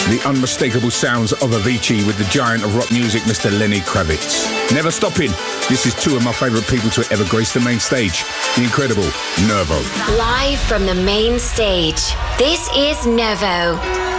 The unmistakable sounds of Avicii with the giant of rock music, Mr. Lenny Kravitz. Never stopping. This is two of my favourite people to ever grace the main stage. The incredible Nervo. Live from the main stage, this is Nervo.